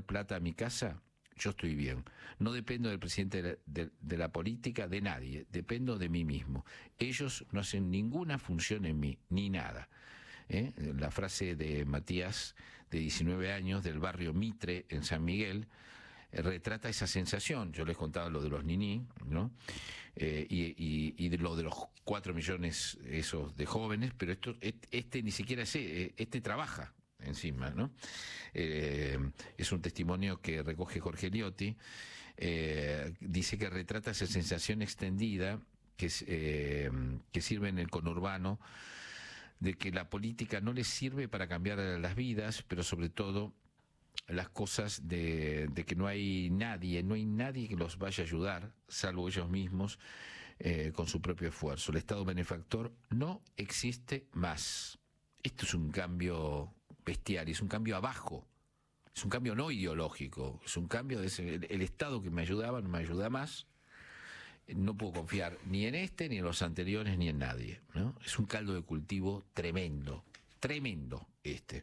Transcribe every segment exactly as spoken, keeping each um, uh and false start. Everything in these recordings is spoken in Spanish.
plata a mi casa, yo estoy bien. No dependo del presidente de la, de, de la política, de nadie, dependo de mí mismo. Ellos no hacen ninguna función en mí, ni nada. ¿Eh? La frase de Matías, de diecinueve años, del barrio Mitre, en San Miguel, eh, retrata esa sensación. Yo les contaba lo de los niní, ¿no? Eh, y, y, y de lo de los cuatro millones esos de jóvenes, pero esto, este ni siquiera es, este trabaja encima, ¿no? Eh, es un testimonio que recoge Jorge Liotti, eh, dice que retrata esa sensación extendida que, eh, que sirve en el conurbano, de que la política no les sirve para cambiar las vidas, pero sobre todo las cosas de, de que no hay nadie, no hay nadie que los vaya a ayudar, salvo ellos mismos, eh, con su propio esfuerzo. El Estado benefactor no existe más. Esto es un cambio bestial, es un cambio abajo, es un cambio no ideológico, es un cambio de ese, el, el Estado que me ayudaba no me ayuda más. No puedo confiar ni en este, ni en los anteriores, ni en nadie, ¿no? Es un caldo de cultivo tremendo, tremendo este.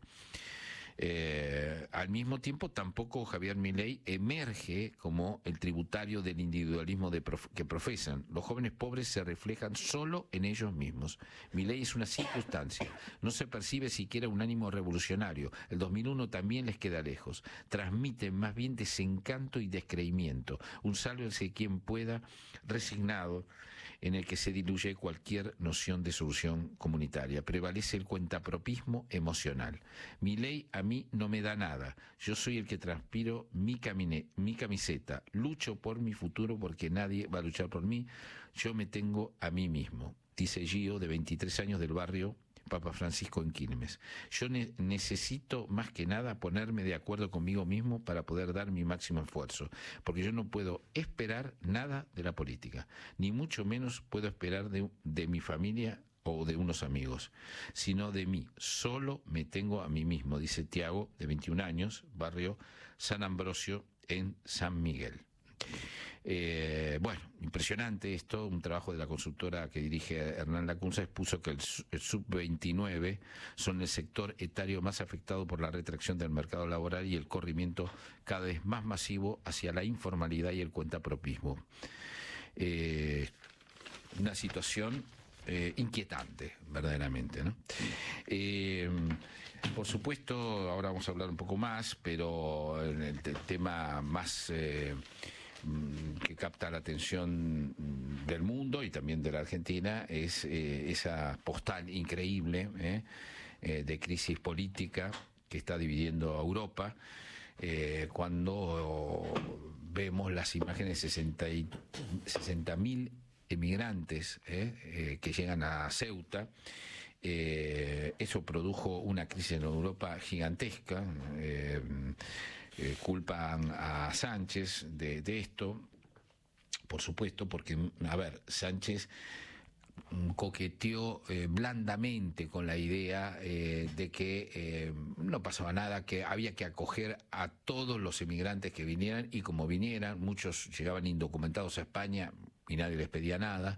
Eh, al mismo tiempo, tampoco Javier Milei emerge como el tributario del individualismo de prof que profesan. Los jóvenes pobres se reflejan solo en ellos mismos. Milei es una circunstancia. No se percibe siquiera un ánimo revolucionario. El dos mil uno también les queda lejos. Transmiten más bien desencanto y descreimiento. Un sálvese quien pueda, resignado, en el que se diluye cualquier noción de solución comunitaria. Prevalece el cuentapropismo emocional. Milei a mí no me da nada. Yo soy el que transpiro mi, camine, mi camiseta. Lucho por mi futuro porque nadie va a luchar por mí. Yo me tengo a mí mismo. Dice Gio, de veintitrés años, del barrio Papa Francisco en Quilmes. Yo ne necesito más que nada ponerme de acuerdo conmigo mismo para poder dar mi máximo esfuerzo, porque yo no puedo esperar nada de la política, ni mucho menos puedo esperar de, de mi familia o de unos amigos, sino de mí. Solo me tengo a mí mismo, dice Tiago, de veintiún años, barrio San Ambrosio en San Miguel. Eh, bueno, impresionante esto. Un trabajo de la consultora que dirige Hernán Lacunza expuso que el, el sub veintinueve son el sector etario más afectado por la retracción del mercado laboral y el corrimiento cada vez más masivo hacia la informalidad y el cuentapropismo. Eh, una situación Eh, inquietante, verdaderamente, ¿no? Eh, por supuesto, ahora vamos a hablar un poco más, pero el, el tema más eh, que capta la atención del mundo y también de la Argentina es eh, esa postal increíble eh, eh, de crisis política que está dividiendo a Europa, eh, cuando vemos las imágenes de sesenta mil emigrantes eh, eh, que llegan a Ceuta. Eh, eso produjo una crisis en Europa gigantesca. Eh, eh, culpan a Sánchez de, de esto, por supuesto, porque, a ver, Sánchez coqueteó eh, blandamente con la idea eh, de que eh, no pasaba nada, que había que acoger a todos los emigrantes que vinieran, y como vinieran, muchos llegaban indocumentados a España y nadie les pedía nada.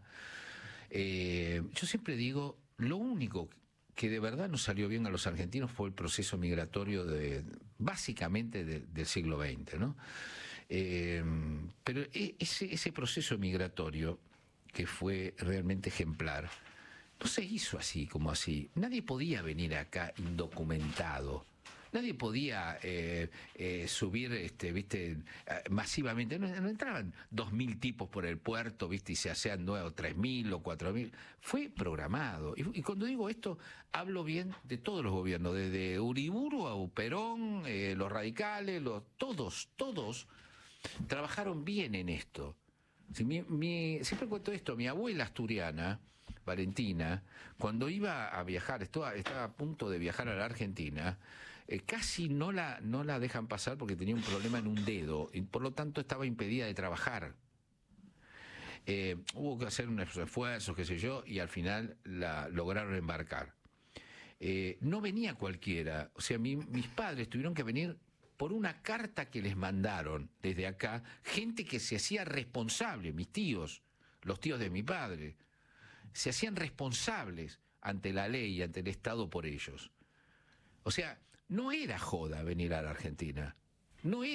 Eh, yo siempre digo, lo único que de verdad nos salió bien a los argentinos fue el proceso migratorio de, básicamente de, del siglo veinte, ¿no? Eh, pero ese, ese proceso migratorio, que fue realmente ejemplar, no se hizo así como así. Nadie podía venir acá indocumentado. Nadie podía eh, eh, subir, este, viste, masivamente. No, no entraban dos mil tipos por el puerto, viste, y se hacían nueve o tres mil o cuatro mil. Fue programado. Y, y cuando digo esto, hablo bien de todos los gobiernos, desde Uriburu a Perón, eh, los radicales, los, todos, todos trabajaron bien en esto. Si mi, mi, siempre cuento esto, mi abuela asturiana, Valentina, cuando iba a viajar, estaba, estaba a punto de viajar a la Argentina, eh, casi no la, no la dejan pasar porque tenía un problema en un dedo, y por lo tanto estaba impedida de trabajar. Eh, hubo que hacer unos esfuerzos, qué sé yo, y al final la lograron embarcar. Eh, no venía cualquiera, o sea, mi, mis padres tuvieron que venir por una carta que les mandaron desde acá, gente que se hacía responsable, mis tíos, los tíos de mi padre, se hacían responsables ante la ley y ante el Estado por ellos. O sea, no era joda venir a la Argentina, no era